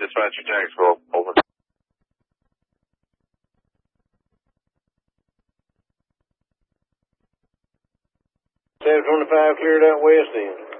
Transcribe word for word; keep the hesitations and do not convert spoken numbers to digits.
Dispatcher Jacksonville, over. seven twenty-five cleared out west end.